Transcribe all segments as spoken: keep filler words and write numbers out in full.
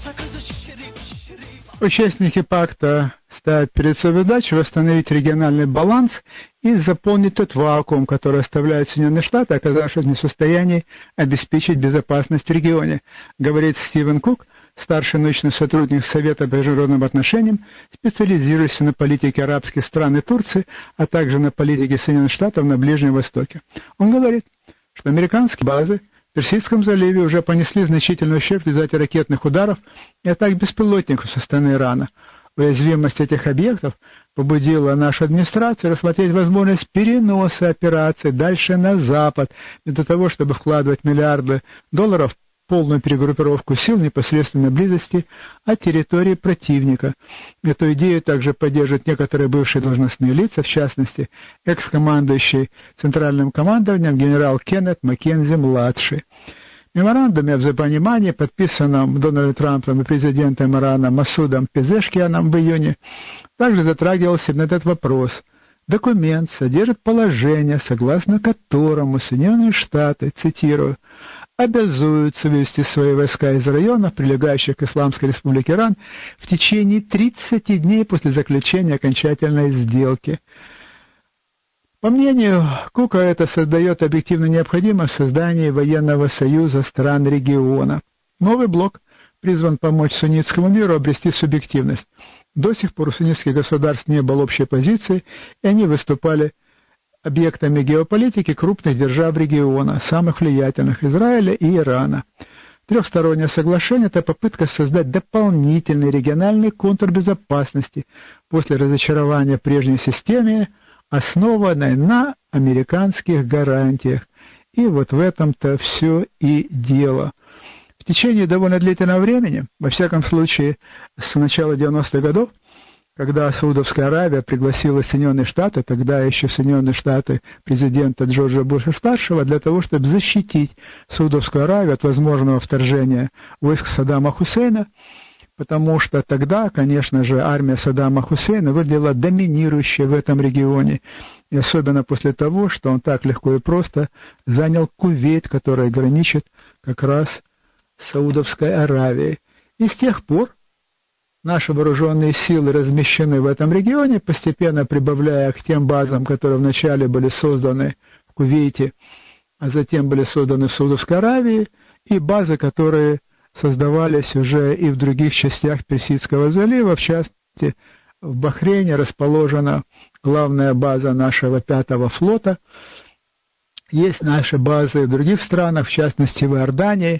Участники пакта ставят перед собой задачу восстановить региональный баланс и заполнить тот вакуум, который оставляют Соединенные Штаты, оказавшись не в состоянии обеспечить безопасность в регионе, говорит Стивен Кук, старший научный сотрудник Совета по международным отношениям, специализирующийся на политике арабских стран и Турции, а также на политике Соединенных Штатов на Ближнем Востоке. Он говорит, что американские базы в Персидском заливе уже понесли значительный ущерб в результате ракетных ударов и атак беспилотников со стороны Ирана. Уязвимость этих объектов побудила нашу администрацию рассмотреть возможность переноса операций дальше на Запад, вместо того, чтобы вкладывать миллиарды долларов в полную перегруппировку сил в непосредственной близости от территории противника. Эту идею также поддерживают некоторые бывшие должностные лица, в частности, экс-командующий Центральным командованием генерал Кеннет Маккензи-младший. В меморандуме о взаимопонимании, подписанном Дональдом Трампом и президентом Ирана Масудом Пезешкианом в июне, также затрагивался на этот вопрос. Документ содержит положение, согласно которому Соединенные Штаты, цитирую, обязуются вывести свои войска из районов, прилегающих к Исламской Республике Иран, в течение тридцати дней после заключения окончательной сделки. По мнению Кука, это создает объективную необходимость в создании военного союза стран региона. Новый блок призван помочь суннитскому миру обрести субъективность. До сих пор у суннитских государств не было общей позиции, и они выступали объектами геополитики крупных держав региона, самых влиятельных – Израиля и Ирана. Трехстороннее соглашение – это попытка создать дополнительный региональный контур безопасности после разочарования в прежней системе, основанной на американских гарантиях. И вот в этом-то все и дело. В течение довольно длительного времени, во всяком случае с начала девяностых годов, когда Саудовская Аравия пригласила Соединенные Штаты, тогда еще Соединенные Штаты президента Джорджа Буша-старшего, для того, чтобы защитить Саудовскую Аравию от возможного вторжения войск Саддама Хусейна, потому что тогда, конечно же, армия Саддама Хусейна выглядела доминирующей в этом регионе, и особенно после того, что он так легко и просто занял Кувейт, который граничит как раз с Саудовской Аравией. И с тех пор наши вооруженные силы размещены в этом регионе, постепенно прибавляя к тем базам, которые вначале были созданы в Кувейте, а затем были созданы в Саудовской Аравии, и базы, которые создавались уже и в других частях Персидского залива, в частности, в Бахрейне расположена главная база нашего пятого флота. Есть наши базы в других странах, в частности, в Иордании,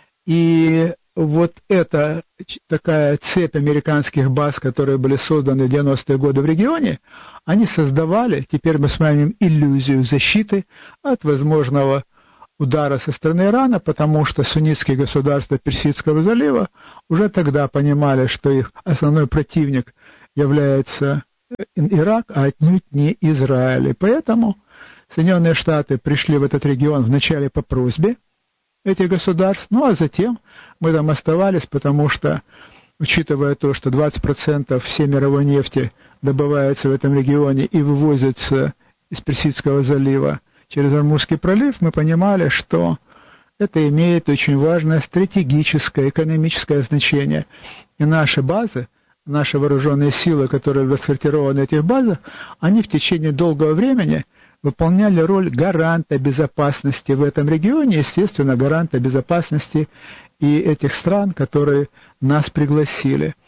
и вот эта такая цепь американских баз, которые были созданы в девяностые годы в регионе, они создавали, теперь мы смотрим, иллюзию защиты от возможного удара со стороны Ирана, потому что суннитские государства Персидского залива уже тогда понимали, что их основной противник является Ирак, а отнюдь не Израиль. И поэтому Соединенные Штаты пришли в этот регион вначале по просьбе этих государств, ну а затем мы там оставались, потому что, учитывая то, что двадцать процентов всей мировой нефти добывается в этом регионе и вывозится из Персидского залива через Ормузский пролив, мы понимали, что это имеет очень важное стратегическое, экономическое значение. И наши базы, наши вооруженные силы, которые расквартированы в этих базах, они в течение долгого времени выполняли роль гаранта безопасности в этом регионе, естественно, гаранта безопасности и этих стран, которые нас пригласили.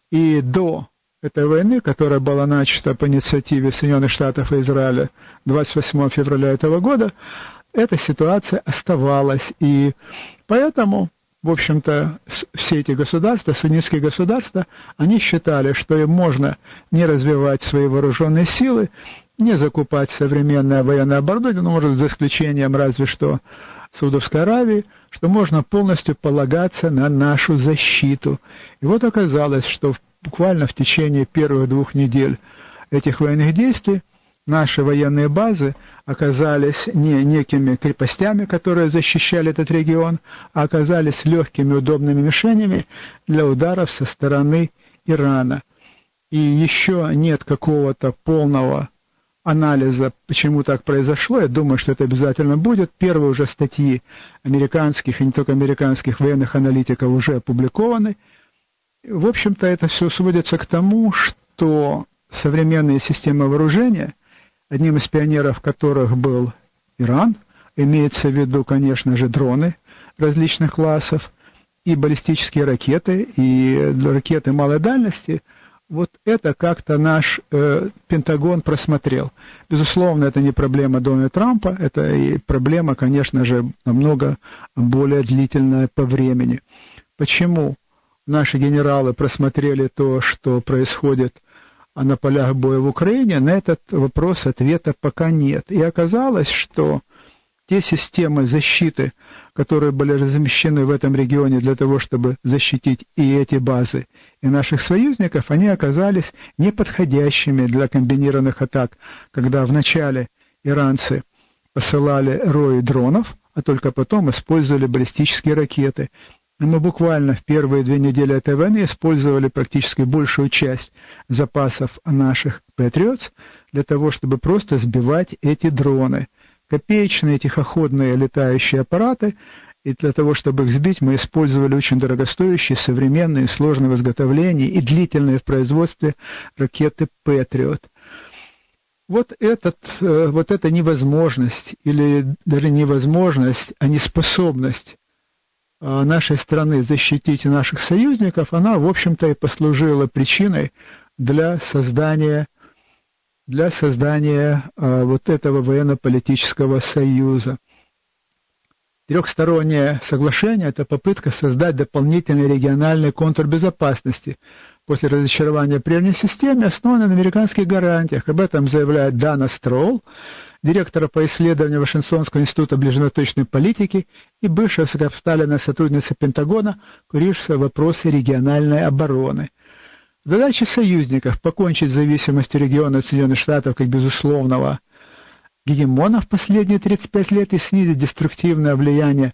И до этой войны, которая была начата по инициативе Соединенных Штатов и Израиля двадцать восьмого февраля этого года, эта ситуация оставалась. И поэтому, в общем-то, все эти государства, суннитские государства, они считали, что им можно не развивать свои вооруженные силы, не закупать современное военное оборудование, ну, может, за исключением разве что Саудовской Аравии, что можно полностью полагаться на нашу защиту. И вот оказалось, что буквально в течение первых двух недель этих военных действий наши военные базы оказались не некими крепостями, которые защищали этот регион, а оказались легкими удобными мишенями для ударов со стороны Ирана. И еще нет какого-то полного анализа, почему так произошло. Я думаю, что это обязательно будет. Первые уже статьи американских, и не только американских военных аналитиков уже опубликованы. В общем-то, это все сводится к тому, что современные системы вооружения, одним из пионеров которых был Иран, имеется в виду, конечно же, дроны различных классов, и баллистические ракеты, и ракеты малой дальности, вот это как-то наш э, Пентагон просмотрел. Безусловно, это не проблема Дональда Трампа, это и проблема, конечно же, намного более длительная по времени. Почему наши генералы просмотрели то, что происходит на полях боя в Украине? На этот вопрос ответа пока нет. И оказалось, что те системы защиты, которые были размещены в этом регионе для того, чтобы защитить и эти базы, и наших союзников, они оказались неподходящими для комбинированных атак, когда вначале иранцы посылали рои дронов, а только потом использовали баллистические ракеты. И мы буквально в первые две недели этой войны использовали практически большую часть запасов наших Patriots для того, чтобы просто сбивать эти дроны. Копеечные тихоходные летающие аппараты, и для того, чтобы их сбить, мы использовали очень дорогостоящие, современные, сложные в изготовлении и длительные в производстве ракеты Patriot. Вот, этот, вот эта невозможность, или даже невозможность, а неспособность нашей страны защитить наших союзников, она, в общем-то, и послужила причиной для создания для создания а, вот этого военно-политического союза. Трехстороннее соглашение – это попытка создать дополнительный региональный контур безопасности после разочарования прежней системы, основанной на американских гарантиях. Об этом заявляет Дана Строул, директора по исследованию Вашингтонского института ближневосточной политики и бывшая высокопоставленная сотрудница Пентагона, курившая вопросы региональной обороны. Задача союзников – покончить с зависимостью региона от Соединенных Штатов как безусловного гегемона в последние тридцать пять лет и снизить деструктивное влияние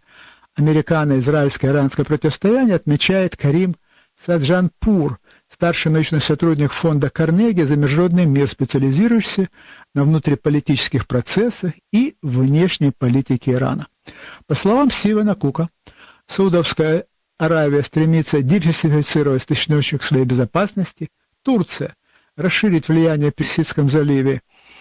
американо-израильско-иранского противостояния, отмечает Карим Саджанпур, старший научный сотрудник фонда Карнеги за международный мир, специализирующийся на внутриполитических процессах и внешней политике Ирана. По словам Стивена Кука, Саудовская Аравия стремится диверсифицировать источник своей безопасности, Турция расширить влияние в Персидском заливе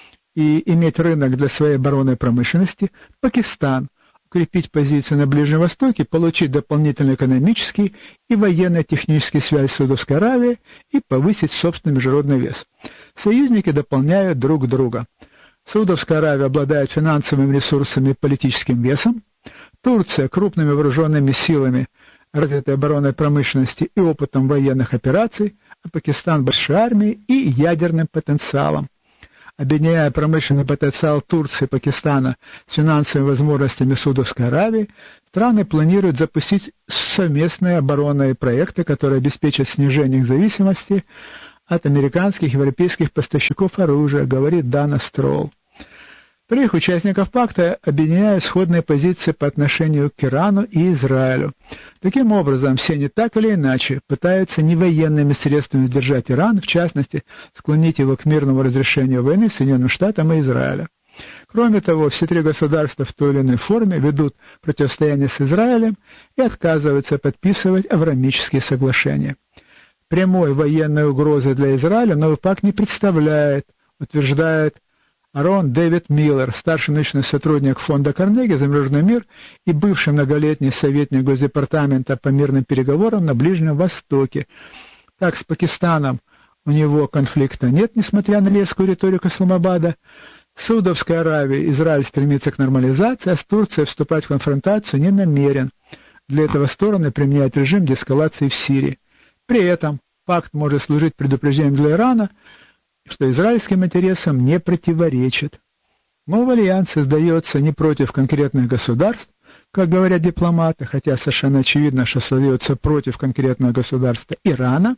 и иметь рынок для своей оборонной промышленности, Пакистан укрепить позиции на Ближнем Востоке, получить дополнительные экономические и военно-технические связи с Саудовской Аравией и повысить собственный международный вес. Союзники дополняют друг друга. Саудовская Аравия обладает финансовыми ресурсами и политическим весом, Турция крупными вооруженными силами, развитой оборонной промышленности и опытом военных операций, а Пакистан большой армией и ядерным потенциалом. Объединяя промышленный потенциал Турции и Пакистана с финансовыми возможностями Саудовской Аравии, страны планируют запустить совместные оборонные проекты, которые обеспечат снижение их зависимости от американских и европейских поставщиков оружия, говорит Дана Строул. Трех участников пакта объединяют сходные позиции по отношению к Ирану и Израилю. Таким образом, все они так или иначе пытаются не военными средствами сдержать Иран, в частности, склонить его к мирному разрешению войны с Соединенными Штатами и Израилем. Кроме того, все три государства в той или иной форме ведут противостояние с Израилем и отказываются подписывать авраамические соглашения. Прямой военной угрозы для Израиля новый пакт не представляет, утверждает Арон Дэвид Миллер, старший научный сотрудник фонда Карнеги за международный мир и бывший многолетний советник Госдепартамента по мирным переговорам на Ближнем Востоке. Так, с Пакистаном у него конфликта нет, несмотря на резкую риторику Исламабада. С Саудовской Аравией Израиль стремится к нормализации, а с Турцией вступать в конфронтацию не намерен. Для этого стороны применяют режим деэскалации в Сирии. При этом пакт может служить предупреждением для Ирана, что израильским интересам не противоречит. Новый альянс создается не против конкретных государств, как говорят дипломаты, хотя совершенно очевидно, что создается против конкретного государства Ирана,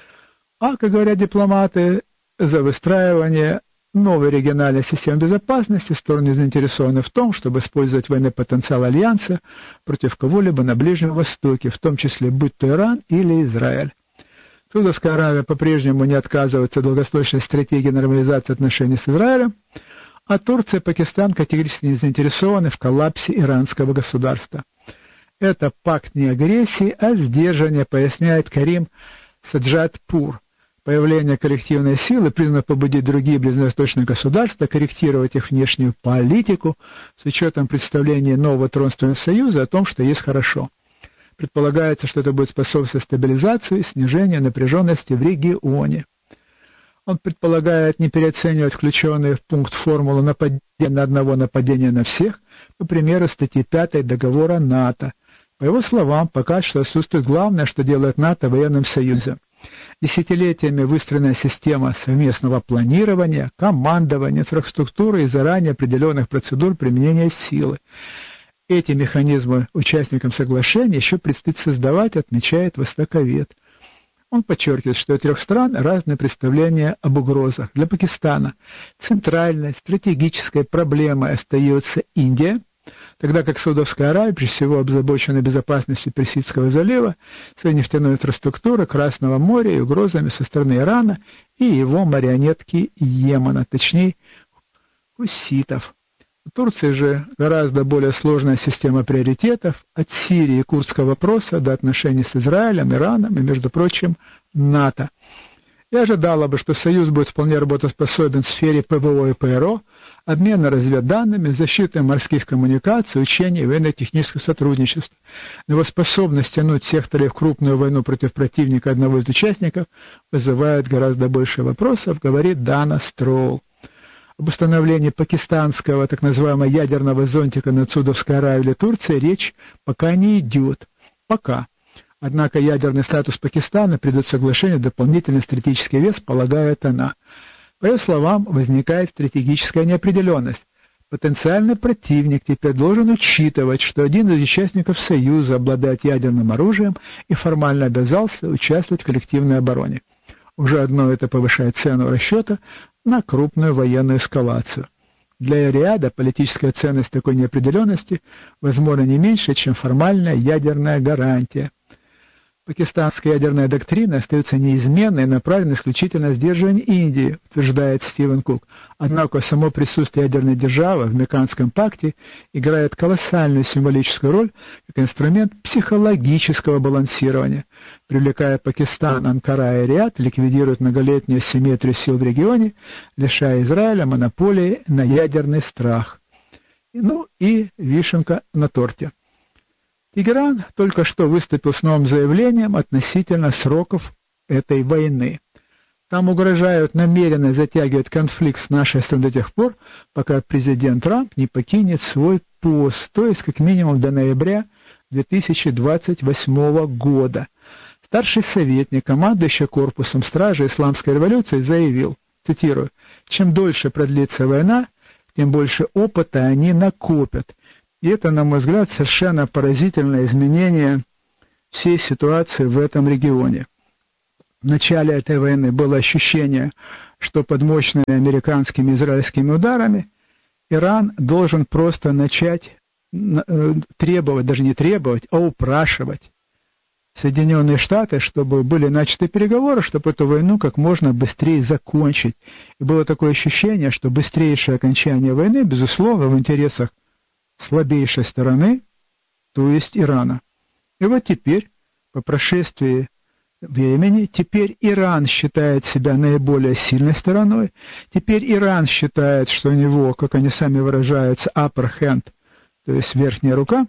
а, как говорят дипломаты, за выстраивание новой региональной системы безопасности стороны заинтересованы в том, чтобы использовать военный потенциал альянса против кого-либо на Ближнем Востоке, в том числе будь то Иран или Израиль. Саудовская Аравия по-прежнему не отказывается от долгосрочной стратегии нормализации отношений с Израилем, а Турция и Пакистан категорически не заинтересованы в коллапсе иранского государства. Это пакт не агрессии, а сдержания, поясняет Карим Саджат-Пур. Появление коллективной силы призвано побудить другие ближневосточные государства корректировать их внешнюю политику с учетом представления нового Тронственного союза о том, что есть хорошо. Предполагается, что это будет способствовать стабилизации и снижению напряженности в регионе. Он предполагает не переоценивать включенные в пункт формулу нападения на одного нападения на всех, по примеру статьи пятой договора НАТО. По его словам, пока что отсутствует главное, что делает НАТО военным союзом. Десятилетиями выстроенная система совместного планирования, командования, инфраструктуры и заранее определенных процедур применения силы. Эти механизмы участникам соглашения еще предстоит создавать, отмечает востоковед. Он подчеркивает, что у трех стран разные представления об угрозах. Для Пакистана центральной стратегической проблемой остается Индия, тогда как Саудовская Аравия, прежде всего, озабочена безопасностью Персидского залива, своей нефтяной инфраструктуры, Красного моря и угрозами со стороны Ирана и его марионетки Йемена, точнее, хуситов. У Турции же гораздо более сложная система приоритетов, от Сирии и курдского вопроса до отношений с Израилем, Ираном и, между прочим, НАТО. Я ожидала бы, что Союз будет вполне работоспособен в сфере ПВО и ПРО, обмена разведданными, защиты морских коммуникаций, учений, военно-технического сотрудничества. Но его способность тянуть секторы в крупную войну против противника одного из участников вызывает гораздо больше вопросов, говорит Дана Строул. Об установлении пакистанского так называемого ядерного зонтика над Саудовской Аравией или Турцией речь пока не идет. Пока. Однако ядерный статус Пакистана придает соглашению дополнительный стратегический вес, полагает она. По ее словам, возникает стратегическая неопределенность. Потенциальный противник теперь должен учитывать, что один из участников Союза обладает ядерным оружием и формально обязался участвовать в коллективной обороне. Уже одно это повышает цену расчета на крупную военную эскалацию. Для Риада политическая ценность такой неопределенности возможно не меньше, чем формальная ядерная гарантия. Пакистанская ядерная доктрина остается неизменной и направлена исключительно на сдерживание Индии, утверждает Стивен Кук. Однако само присутствие ядерной державы в Мекканском пакте играет колоссальную символическую роль как инструмент психологического балансирования. Привлекая Пакистан, Анкара и Риад, ликвидирует многолетнюю асимметрию сил в регионе, лишая Израиля монополии на ядерный страх. Ну и вишенка на торте. Тегеран только что выступил с новым заявлением относительно сроков этой войны. Там угрожают намеренно затягивать конфликт с нашей страной до тех пор, пока президент Трамп не покинет свой пост, то есть как минимум до ноября две тысячи двадцать восьмого года. Старший советник, командующий корпусом стражи Исламской революции, заявил, цитирую, «Чем дольше продлится война, тем больше опыта они накопят». И это, на мой взгляд, совершенно поразительное изменение всей ситуации в этом регионе. В начале этой войны было ощущение, что под мощными американскими и израильскими ударами Иран должен просто начать требовать, даже не требовать, а упрашивать Соединенные Штаты, чтобы были начаты переговоры, чтобы эту войну как можно быстрее закончить. И было такое ощущение, что быстрейшее окончание войны, безусловно, в интересах слабейшей стороны, то есть Ирана. И вот теперь, по прошествии времени, теперь Иран считает себя наиболее сильной стороной, теперь Иран считает, что у него, как они сами выражаются, upper hand, то есть верхняя рука,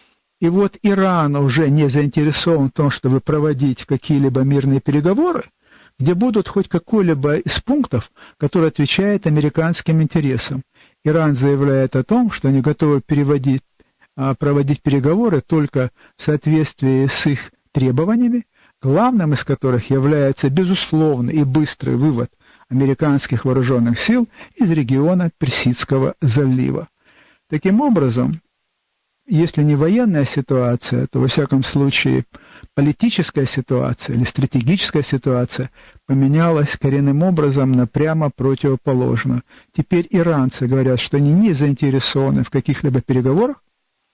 и вот Иран уже не заинтересован в том, чтобы проводить какие-либо мирные переговоры, где будут хоть какой-либо из пунктов, который отвечает американским интересам. Иран заявляет о том, что они готовы переводить, проводить переговоры только в соответствии с их требованиями, главным из которых является безусловный и быстрый вывод американских вооруженных сил из региона Персидского залива. Таким образом, если не военная ситуация, то, во всяком случае, политическая ситуация или стратегическая ситуация поменялась коренным образом на прямо противоположную. Теперь иранцы говорят, что они не заинтересованы в каких-либо переговорах,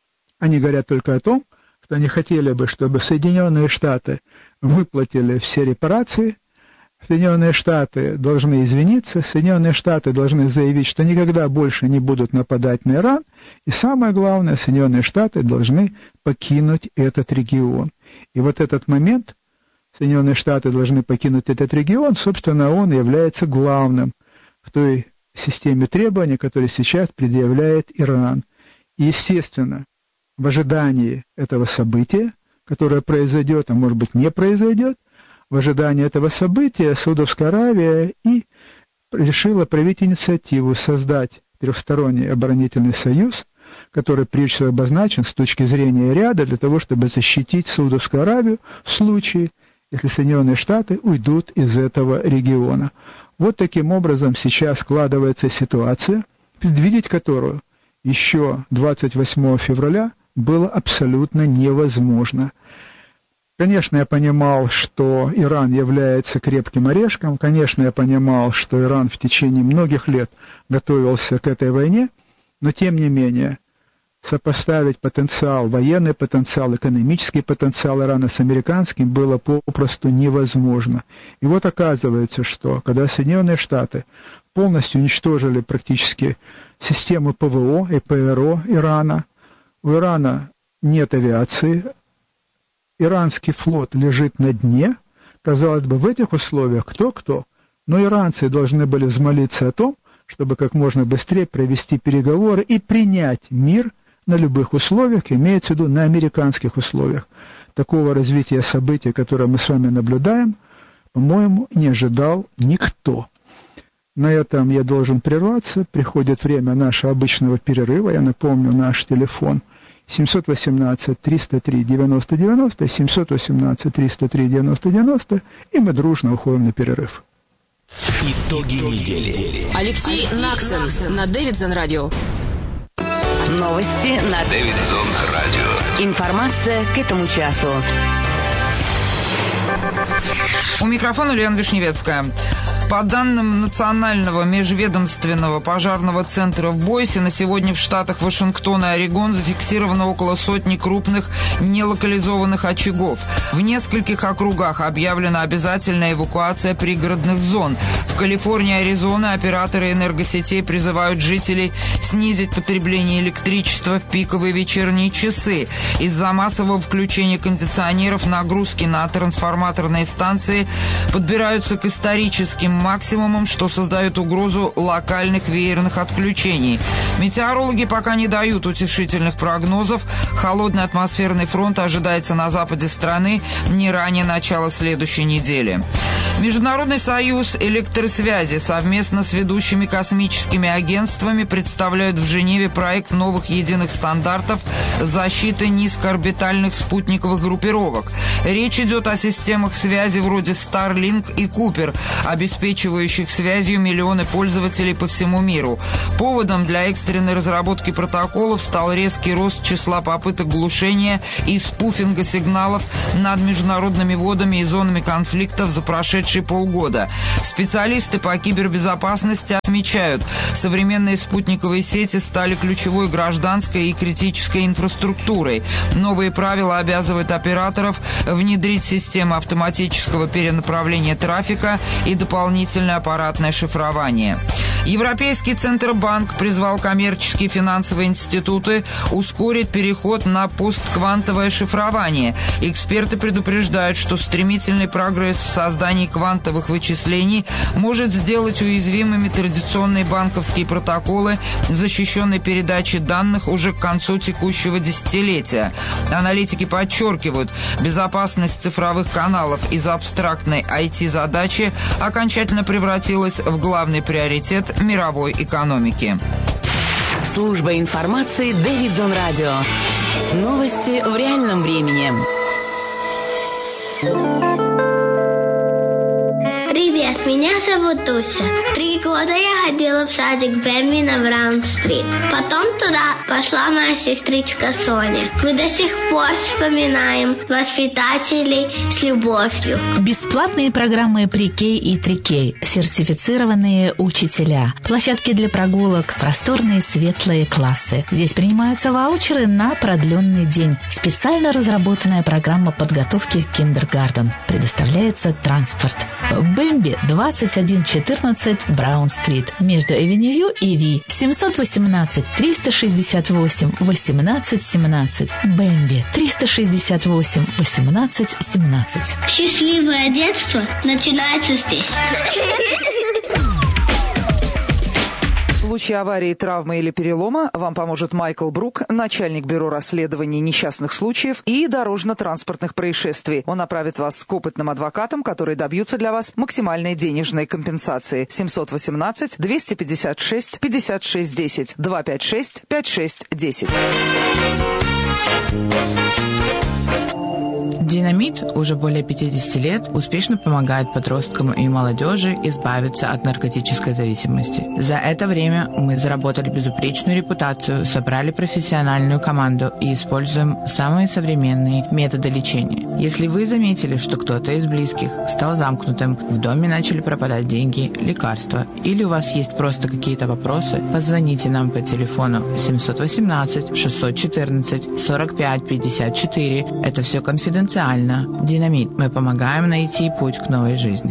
они говорят только о том, что они хотели бы, чтобы Соединенные Штаты выплатили все репарации, Соединенные Штаты должны извиниться, Соединенные Штаты должны заявить, что никогда больше не будут нападать на Иран, и самое главное, Соединенные Штаты должны покинуть этот регион. И вот этот момент Соединенные Штаты должны покинуть этот регион, собственно, он является главным в той системе требований, которые сейчас предъявляет Иран. И, естественно, в ожидании этого события, которое произойдет, а может быть не произойдет, в ожидании этого события Саудовская Аравия и решила проявить инициативу создать трехсторонний оборонительный союз, который прежде всего обозначен с точки зрения ряда для того, чтобы защитить Саудовскую Аравию в случае, если Соединенные Штаты уйдут из этого региона. Вот таким образом сейчас складывается ситуация, предвидеть которую еще двадцать восьмого февраля было абсолютно невозможно. Конечно, я понимал, что Иран является крепким орешком, конечно, я понимал, что Иран в течение многих лет готовился к этой войне, но тем не менее сопоставить потенциал, военный потенциал, экономический потенциал Ирана с американским было попросту невозможно. И вот оказывается, что когда Соединенные Штаты полностью уничтожили практически систему ПВО и ПРО Ирана, у Ирана нет авиации, иранский флот лежит на дне, казалось бы, в этих условиях кто-кто, но иранцы должны были взмолиться о том, чтобы как можно быстрее провести переговоры и принять мир на любых условиях, имеется в виду на американских условиях. Такого развития событий, которое мы с вами наблюдаем, по-моему, не ожидал никто. На этом я должен прерваться. Приходит время нашего обычного перерыва. Я напомню, наш телефон семь один восемь триста три девяносто девяносто, семь один восемь триста три девяносто девяносто, и мы дружно уходим на перерыв. Итоги недели. Алексей, Алексей Наксон, Наксон на Дэвидсон радио. Новости на Дэвидсон радио. Информация к этому часу. У микрофона Лена Вишневецкая. По данным Национального межведомственного пожарного центра в Бойсе, на сегодня в штатах Вашингтон и Орегон зафиксировано около сотни крупных нелокализованных очагов. В нескольких округах объявлена обязательная эвакуация пригородных зон. В Калифорнии и Аризоне операторы энергосетей призывают жителей снизить потребление электричества в пиковые вечерние часы. Из-за массового включения кондиционеров нагрузки на трансформаторные станции подбираются к историческим максимумом, что создает угрозу локальных веерных отключений. Метеорологи пока не дают утешительных прогнозов. Холодный атмосферный фронт ожидается на западе страны не ранее начала следующей недели. Международный союз электросвязи совместно с ведущими космическими агентствами представляют в Женеве проект новых единых стандартов защиты низкоорбитальных спутниковых группировок. Речь идет о системах связи вроде Starlink и Cooper, обеспечивающих связью миллионы пользователей по всему миру. Поводом для экстренной разработки протоколов стал резкий рост числа попыток глушения и спуфинга сигналов над международными водами и зонами конфликтов за прошедшие полгода. Специалисты по кибербезопасности отмечают, современные спутниковые сети стали ключевой гражданской и критической инфраструктурой. Новые правила обязывают операторов внедрить системы автоматического перенаправления трафика и дополнительное аппаратное шифрование. Европейский Центробанк призвал коммерческие финансовые институты ускорить переход на постквантовое шифрование. Эксперты предупреждают, что стремительный прогресс в создании квантовых вычислений может сделать уязвимыми традиционные банковские протоколы защищенной передачи данных уже к концу текущего десятилетия. Аналитики подчеркивают, безопасность цифровых каналов из абстрактной ай ти-задачи окончательно превратилась в главный приоритет мировой экономики. Служба информации Дэвидсон радио. Новости в реальном времени. Привет, меня зовут Дуся. Три года я ходила в садик Бэмби на Браун-стрит. Потом туда пошла моя сестричка Соня. Мы до сих пор вспоминаем воспитателей с любовью. Бесплатные программы Pre-K и три кей, сертифицированные учителя, площадки для прогулок, просторные светлые классы. Здесь принимаются ваучеры на продленный день. Специально разработанная программа подготовки к киндергартен. Предоставляется транспорт. Бэмби двадцать один четырнадцать Браун-стрит между Эвеню и Ви. семь один восемь триста шестьдесят восемь восемнадцать семнадцать. Бэмби триста шестьдесят восемь восемнадцать семнадцать. Счастливое детство начинается здесь. В случае аварии, травмы или перелома вам поможет Майкл Брук, начальник бюро расследований несчастных случаев и дорожно-транспортных происшествий. Он направит вас к опытным адвокатам, которые добьются для вас максимальной денежной компенсации. семь один восемь двести пятьдесят шесть пятьдесят шесть десять два пять шесть пять шесть десять. Динамит уже более пятьдесят лет успешно помогает подросткам и молодежи избавиться от наркотической зависимости. За это время мы заработали безупречную репутацию, собрали профессиональную команду и используем самые современные методы лечения. Если вы заметили, что кто-то из близких стал замкнутым, в доме начали пропадать деньги, лекарства, или у вас есть просто какие-то вопросы, позвоните нам по телефону семь один восемь шесть один четыре сорок пять пятьдесят четыре. Это все конфиденциально. Динамит. Мы помогаем найти путь к новой жизни.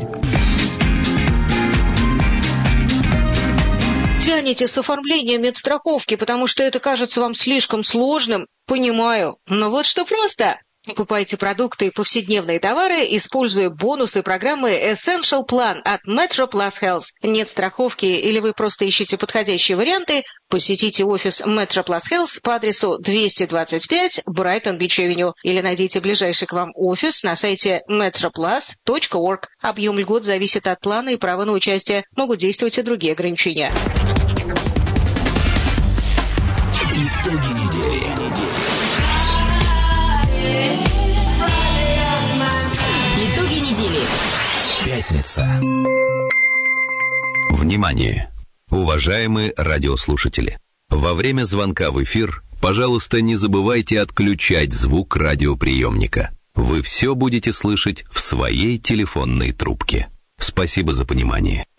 Тянете с оформлением медстраховки, потому что это кажется вам слишком сложным? Понимаю. Но вот что просто. Покупайте продукты и повседневные товары, используя бонусы программы Essential Plan от Metro Plus Health. Нет страховки или вы просто ищете подходящие варианты? Посетите офис Metro Plus Health по адресу двести двадцать пять Brighton Beach Avenue или найдите ближайший к вам офис на сайте метро плас точка орг. Объем льгот зависит от плана и права на участие. Могут действовать и другие ограничения. Итоги недели. Итоги недели. Пятница. Внимание! Уважаемые радиослушатели! Во время звонка в эфир, пожалуйста, не забывайте отключать звук радиоприемника. Вы все будете слышать в своей телефонной трубке. Спасибо за понимание.